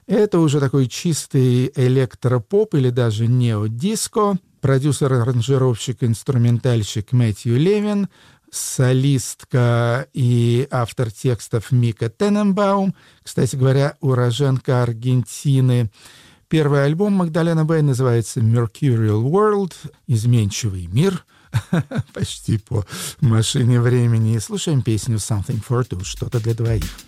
Это уже такой чистый электропоп или даже неодиско. Продюсер, аранжировщик, инструментальщик Мэтью Левин, солистка и автор текстов Мика Тененбаум, кстати говоря, уроженка Аргентины. Первый альбом Магдалена Бэй называется «Mercurial World» — «Изменчивый мир», почти по машине времени. И слушаем песню «Something for Two» — «Что-то для двоих».